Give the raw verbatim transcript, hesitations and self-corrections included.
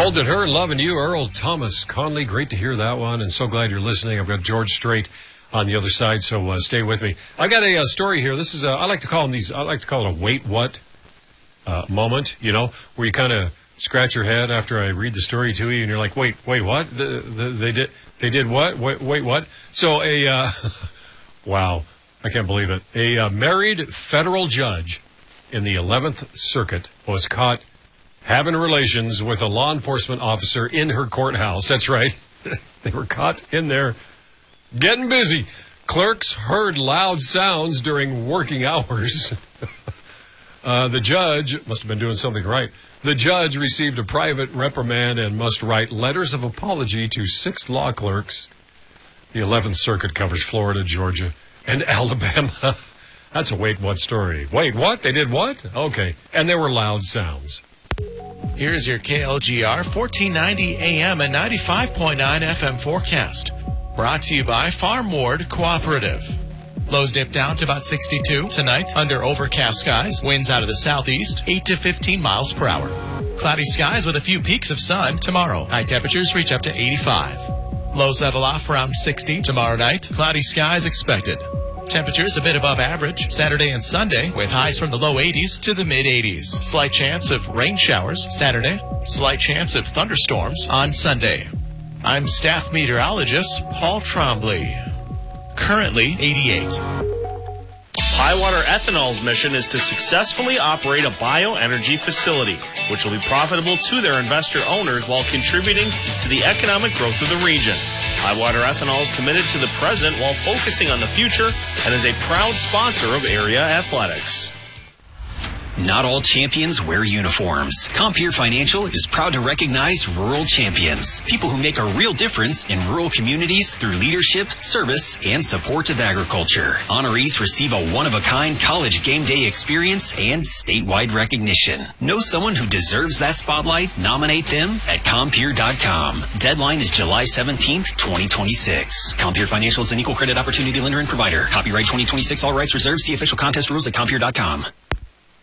Holding Her, Loving You, Earl Thomas Conley. Great to hear that one, and so glad you're listening. I've got George Strait on the other side, so uh, stay with me. I've got a uh, story here. This is a, I like to call them these. I like to call it a wait what uh, moment. You know, where you kind of scratch your head after I read the story to you, and you're like, wait, wait, what? The, the, they did, they did what? Wait, wait what? So a uh, wow, I can't believe it. A uh, married federal judge in the eleventh Circuit was caught having relations with a law enforcement officer in her courthouse. That's right. They were caught in there getting busy. Clerks heard loud sounds during working hours. uh, the judge must have been doing something right. The judge received a private reprimand and must write letters of apology to six law clerks. The eleventh Circuit covers Florida, Georgia, and Alabama. That's a wait what story. Wait, what? They did what? Okay. And there were loud sounds. Here's your K L G R fourteen ninety A M and ninety-five point nine F M forecast. Brought to you by Farm Ward Cooperative. Lows dip down to about sixty-two tonight under overcast skies. Winds out of the southeast, eight to fifteen miles per hour. Cloudy skies with a few peaks of sun tomorrow. High temperatures reach up to eighty-five. Lows level off around sixty tomorrow night. Cloudy skies expected. Temperatures a bit above average Saturday and Sunday with highs from the low eighties to the mid eighties. Slight chance of rain showers Saturday. Slight chance of thunderstorms on Sunday. I'm staff meteorologist Paul Trombley. Currently eighty-eight. Highwater Ethanol's mission is to successfully operate a bioenergy facility, which will be profitable to their investor owners while contributing to the economic growth of the region. Highwater Ethanol is committed to the present while focusing on the future and is a proud sponsor of area athletics. Not all champions wear uniforms. Compeer Financial is proud to recognize rural champions, people who make a real difference in rural communities through leadership, service, and support of agriculture. Honorees receive a one-of-a-kind college game day experience and statewide recognition. Know someone who deserves that spotlight? Nominate them at Compeer dot com. Deadline is July seventeenth, twenty twenty-six. Compeer Financial is an equal credit opportunity lender and provider. Copyright twenty twenty-six, all rights reserved. See official contest rules at Compeer dot com.